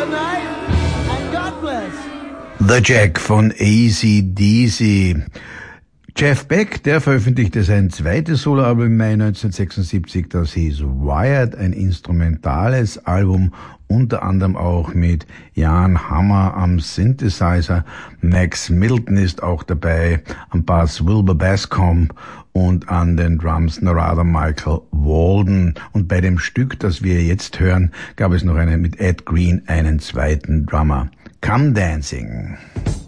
The Jack von AC/DC. Jeff Beck, der veröffentlichte sein zweites Soloalbum im Mai 1976, das hieß Wired, ein instrumentales Album, unter anderem auch mit Jan Hammer am Synthesizer. Max Middleton ist auch dabei, am Bass Wilbur Bascomb und an den Drums Narada Michael Walden. Und bei dem Stück, das wir jetzt hören, gab es noch mit Ed Green einen zweiten Drummer. Come Dancing.